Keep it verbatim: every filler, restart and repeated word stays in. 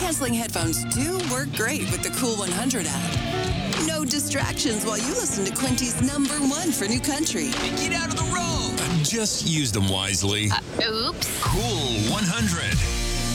noise-canceling headphones do work great with the Cool one hundred app. No distractions while you listen to Quinty's number one for new country. Get out of the road! Just use them wisely. Uh, oops. Cool one hundred.